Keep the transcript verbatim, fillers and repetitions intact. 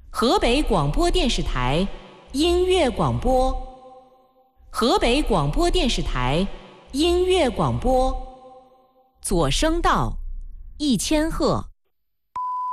河北广播电视台音乐广播，河北广播电视台音乐广播，左声道，一千赫。